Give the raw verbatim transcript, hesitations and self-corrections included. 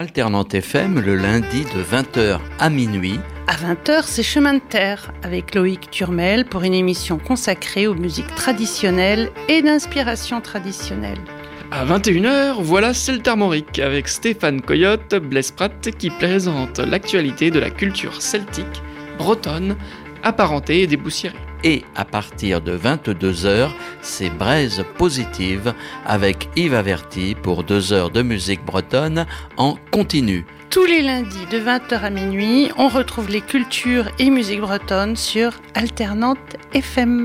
Alternante F M le lundi de vingt heures à minuit. À vingt heures, c'est Chemin de Terre avec Loïc Turmel pour une émission consacrée aux musiques traditionnelles et d'inspiration traditionnelle. À vingt et une heures, voilà C'est le Armorique avec Stéphane Coyote, Blaise Pratt qui présente l'actualité de la culture celtique, bretonne, apparentée et dépoussiérée. Et à partir de vingt-deux heures, c'est Braise Positive avec Yves Averti pour deux heures de musique bretonne en continu. Tous les lundis de vingt heures à minuit, on retrouve les cultures et musiques bretonnes sur Alternante F M.